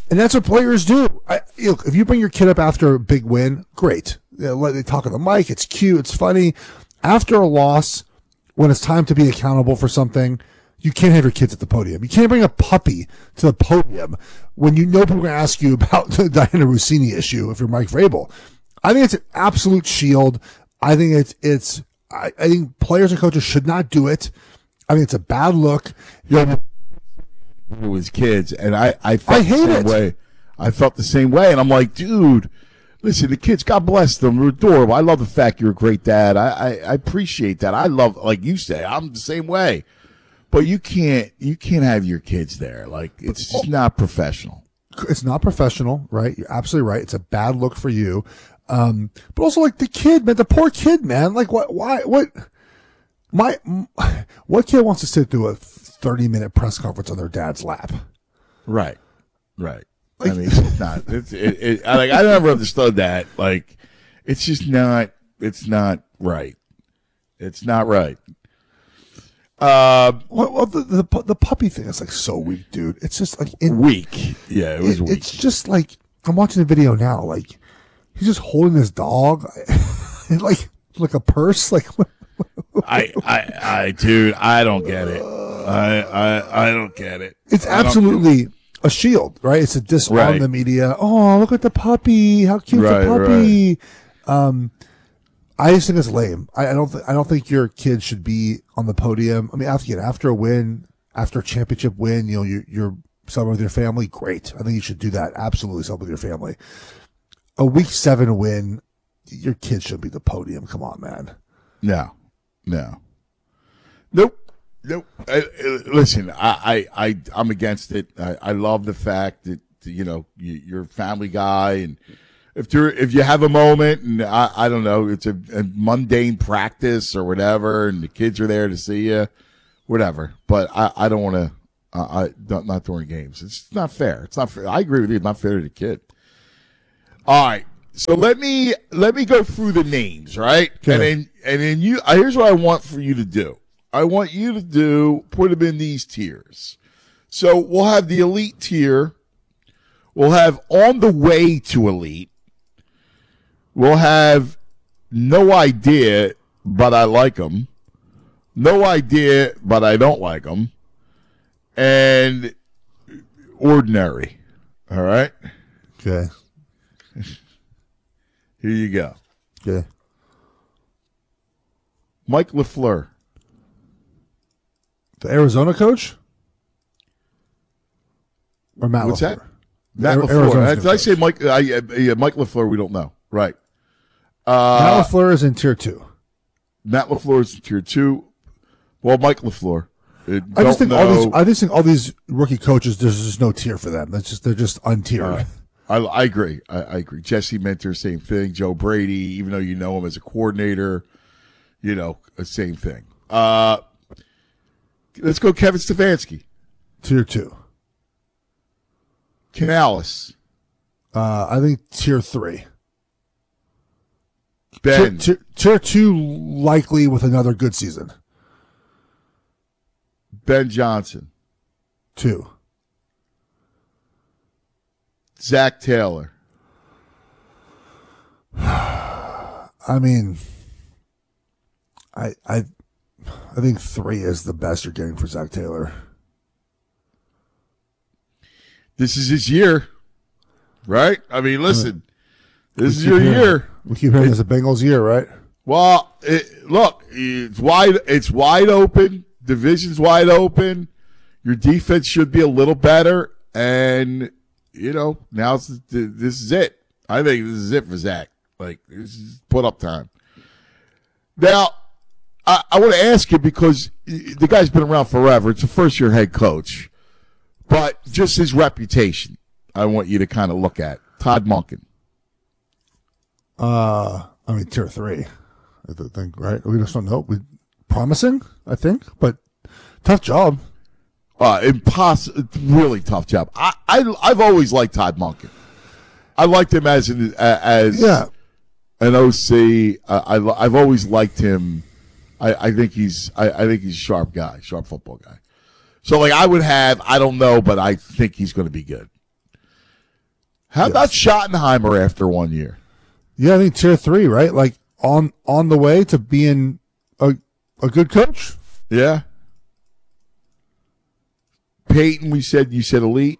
And that's what players do. Look, if you bring your kid up after a big win, great. They talk on the mic. It's cute. It's funny. After a loss, when it's time to be accountable for something, you can't have your kids at the podium. You can't bring a puppy to the podium when you know people are going to ask you about the Diana Rossini issue if you're Mike Vrabel. I think it's an absolute shield. I think I think players and coaches should not do it. I mean, it's a bad look. It was kids, and I felt hate the same way. I felt the same way, and I'm like, dude, listen, the kids, God bless them, they're adorable. I love the fact you're a great dad. I appreciate that. I love, like you say, I'm the same way. But you can't have your kids there. Like, it's just not professional. It's not professional, right? You're absolutely right. It's a bad look for you. But also, like, the kid, man, the poor kid, man. Like, what kid wants to sit through a 30-minute press conference on their dad's lap? Right. Like, I mean, it's not. I never understood that. Like, it's just not. It's not right. It's not right. Well, the puppy thing is like so weak, dude. It's just like weak. Yeah, it was weak. It's just like I'm watching the video now. Like he's just holding his dog, like a purse. Like dude, I don't get it. I don't get it. It's absolutely a shield, right? It's a disarm the media. Oh, look at the puppy! How cute the puppy! Right. I just think it's lame. I don't think your kid should be on the podium. I mean, after a win, after a championship win, you're celebrating with your family. Great. I think you should do that. Absolutely celebrate with your family. A week 7 win, your kid should be the podium. Come on, man. No. Nope. Listen, I'm against it. I love the fact that you're a family guy, and if you have a moment, and I don't know, it's a mundane practice or whatever, and the kids are there to see you, whatever. But I don't want to. Not during games. It's not fair. It's not fair. I agree with you. It's not fair to the kid. All right. So let me go through the names, right? Okay. And then here's what I want for you to do. I want you to put them in these tiers. So we'll have the elite tier. We'll have on the way to elite. We'll have no idea, but I like them. No idea, but I don't like them. And ordinary. All right? Okay. Here you go. Okay. Mike LaFleur. The Arizona coach? Or Matt What's LaFleur? That? Matt LaFleur. Did I say Mike? Mike LaFleur, we don't know. Right. Matt LaFleur is in tier 2. Matt LaFleur is in tier 2. Well, Mike LaFleur. I just think all these rookie coaches, there's just no tier for them. They're just untiered. I agree. I agree. Jesse Minter, same thing. Joe Brady, even though you know him as a coordinator, same thing. Let's go Kevin Stefanski. Tier 2. Canales. I think tier 3. Ben. Tier 2 likely with another good season. Ben Johnson. 2. Zach Taylor. I mean, I think 3 is the best you're getting for Zach Taylor. This is his year, right? I mean, listen, this is your year. We keep hearing it's a Bengals year, right? Well, look, it's wide open. Division's wide open. Your defense should be a little better, and now this is it. I think this is it for Zach. Like, this is put up time. Now, I want to ask you, because the guy's been around forever. It's a first-year head coach. But just his reputation, I want you to kind of look at. Todd Monken. I mean, tier 3, I think, right? We just don't know. Promising, I think, but tough job. Really tough job. I've always liked Todd Monken. I liked him as an OC. I've always liked him. I think he's a sharp guy, sharp football guy. So, like, I don't know, but I think he's going to be good. How about Schottenheimer after 1 year? Yeah, I think tier 3, right? Like on the way to being a good coach. Yeah. Peyton, you said elite.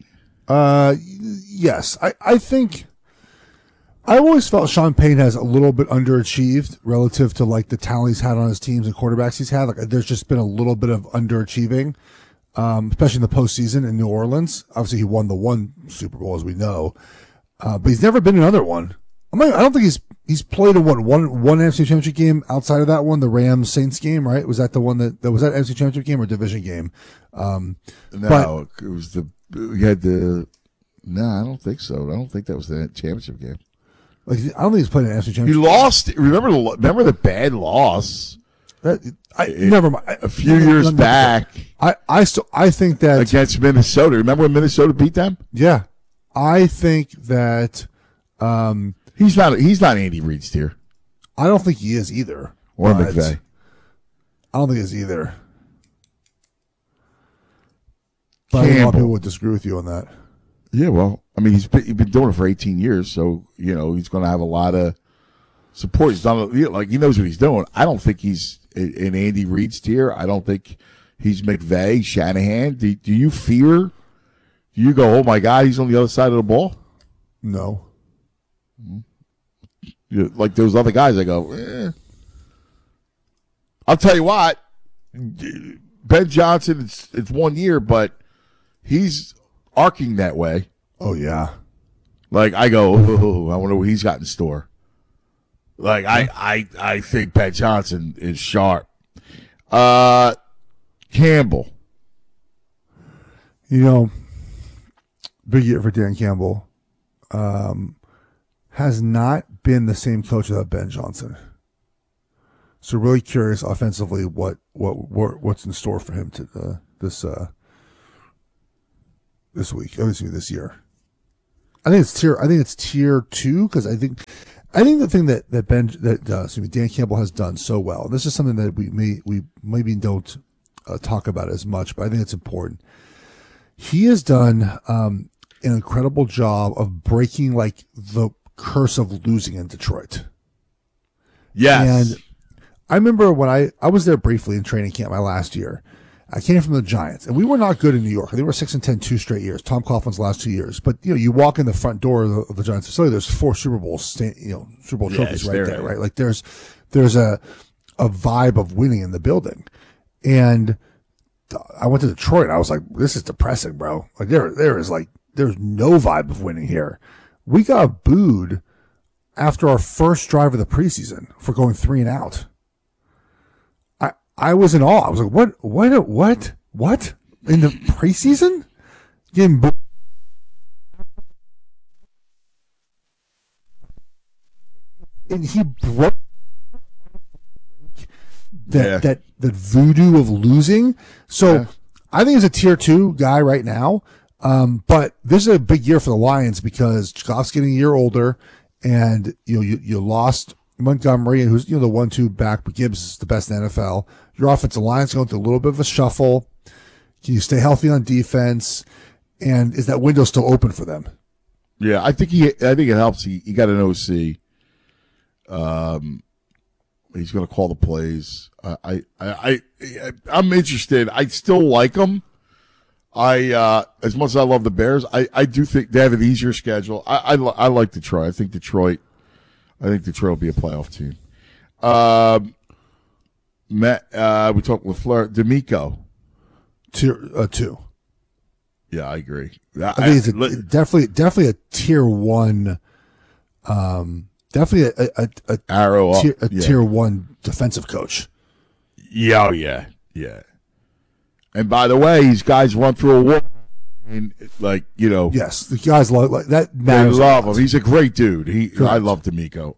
Yes, I think I always felt Sean Payton has a little bit underachieved relative to like the talent he's had on his teams and quarterbacks he's had. Like there's just been a little bit of underachieving, especially in the postseason in New Orleans. Obviously, he won the one Super Bowl, as we know, but he's never been in another one. I don't think he's played in one NFC Championship game outside of that one, the Rams Saints game, right? Was that the one that was that NFC Championship game or division game? No, it was No, I don't think so. I don't think that was the championship game. Like I don't think he's played an NFC Championship. He lost. Remember the bad loss? Never mind. A few years back. I think that against Minnesota. Remember when Minnesota beat them? Yeah, I think that he's not Andy Reid's tier. I don't think he is either. Or McVay. I don't think he is either. But I think a lot of people would disagree with you on that. Yeah, well, I mean, he's been doing it for 18 years, so he's going to have a lot of support. He's done like he knows what he's doing. I don't think he's in Andy Reid's tier. I don't think he's McVay, Shanahan. Do you fear? Do you go, oh my God, he's on the other side of the ball? No. Like those other guys, I go, eh. I'll tell you what, Ben Johnson, it's 1 year, but he's arcing that way. Oh yeah. Like I go, oh, I wonder what he's got in store. Like I think Ben Johnson is sharp. Campbell. Big year for Dan Campbell. Has not been the same coach without Ben Johnson. So really curious offensively what's in store for him to this week. Obviously this year. I think it's tier 2 because I think the thing that Dan Campbell has done so well. This is something that we maybe don't talk about as much, but I think it's important. He has done an incredible job of breaking like the curse of losing in Detroit. Yes. And I remember when I was there briefly in training camp my last year. I came from the Giants, and we were not good in New York. They were 6-10 2 straight years. Tom Coughlin's last 2 years. But you walk in the front door of the Giants facility. There's 4 Super Bowl Super Bowl trophies right there, right? Like there's a vibe of winning in the building. And I went to Detroit. And I was like, this is depressing, bro. Like there's no vibe of winning here. We got booed after our first drive of the preseason for going 3 and out. I was in awe. I was like, what? In the preseason? Getting booed. And he broke that voodoo of losing. So I think he's a tier 2 guy right now. But this is a big year for the Lions because Goff's getting a year older, and you lost Montgomery, and who's the 1-2 back, but Gibbs is the best in the NFL. Your offensive line's going through a little bit of a shuffle. Can you stay healthy on defense? And is that window still open for them? Yeah, I think it helps. He got an OC. He's going to call the plays. I'm interested. I still like him. As much as I love the Bears, I do think they have an easier schedule. I like Detroit. I think Detroit will be a playoff team. We talked with Fleur D'Amico. Tier 2. Yeah, I agree. I think it's definitely a tier 1. Definitely a arrow up. Tier 1 defensive coach. Yeah, yeah. And by the way, these guys run through a wall. And yes, the guys like that. They love him. He's a great dude. I love D'Amico.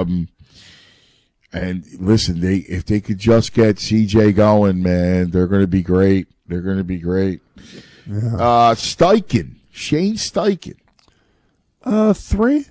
And listen, if they could just get CJ going, man, they're going to be great. They're going to be great. Yeah. Shane Steichen. 3.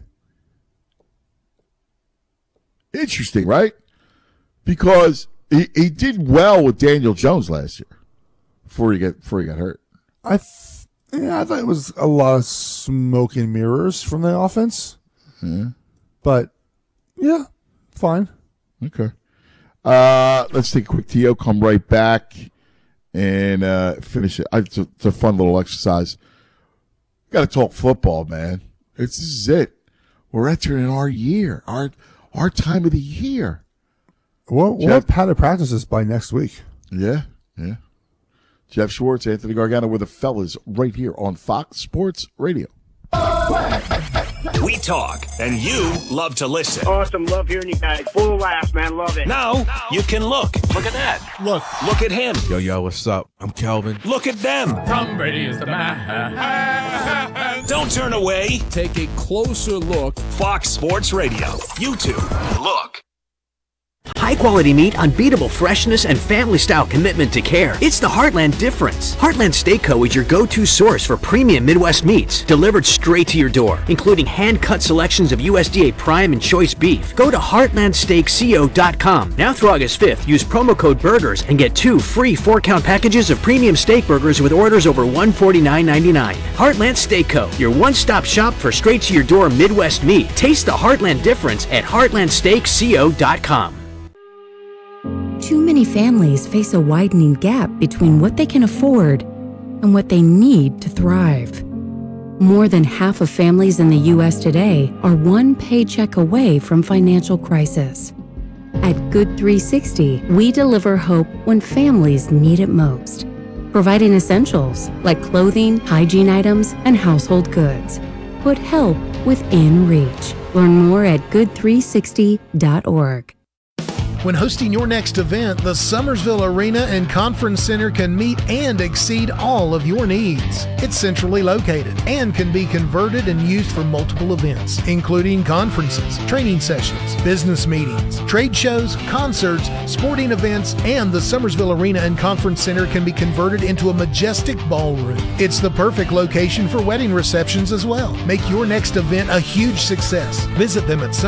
Interesting, right? Because he did well with Daniel Jones last year before he got hurt. Yeah, I thought it was a lot of smoke and mirrors from the offense. But, yeah, fine. Okay. Let's take a quick TO, come right back, and finish it. It's a fun little exercise. Got to talk football, man. This is it. We're entering our year, our time of the year. We'll have padded practices by next week. Yeah. Jeff Schwartz, Anthony Gargano, with the fellas right here on Fox Sports Radio. We talk, and you love to listen. Awesome. Love hearing you guys. Full of laughs, man. Love it. Now you can look. Look at that. Look at him. Yo, what's up? I'm Kelvin. Look at them. Tom Brady is the man. Don't turn away. Take a closer look. Fox Sports Radio. YouTube. Look. High-quality meat, unbeatable freshness, and family-style commitment to care. It's the Heartland difference. Heartland Steak Co. is your go-to source for premium Midwest meats, delivered straight to your door, including hand-cut selections of USDA prime and choice beef. Go to heartlandsteakco.com. Now through August 5th, use promo code BURGERS and get 2 free 4-count packages of premium steak burgers with orders over $149.99. Heartland Steak Co., your one-stop shop for straight-to-your-door Midwest meat. Taste the Heartland difference at heartlandsteakco.com. Too many families face a widening gap between what they can afford and what they need to thrive. More than half of families in the U.S. today are one paycheck away from financial crisis. At Good 360, we deliver hope when families need it most, providing essentials like clothing, hygiene items, and household goods. Put help within reach. Learn more at good360.org. When hosting your next event, the Summersville Arena and Conference Center can meet and exceed all of your needs. It's centrally located and can be converted and used for multiple events, including conferences, training sessions, business meetings, trade shows, concerts, sporting events, and the Summersville Arena and Conference Center can be converted into a majestic ballroom. It's the perfect location for wedding receptions as well. Make your next event a huge success. Visit them at